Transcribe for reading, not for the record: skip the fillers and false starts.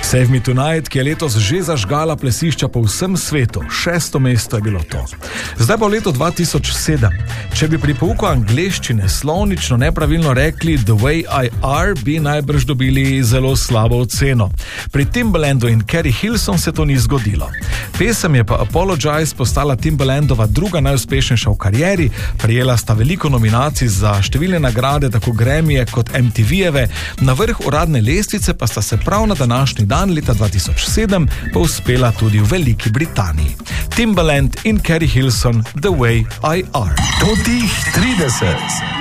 Save Me Tonight, ki je letos že zažgala plesišča po vsem svetu. 6. mesto je bilo to. Zdaj pa v letu 2007. Če bi pri pouku angleščine slovnično nepravilno rekli The Way I Are, bi najbrž dobili zelo slabo oceno. Pri Timbalandu in Carrie Hilson se to ni zgodilo. Pesem je pa Apologize postala Timbalandova druga najuspešnejša v karieri, prejela sta veliko nominacij za številne nagrade, tako Grammyje kot MTV-jeve, na vrh uradne lestvice pa sta se prav na današnji dan leta 2007 pa uspela tudi v Veliki Britaniji. Timbaland in Carrie Hilson, The Way I Are. Totih 30.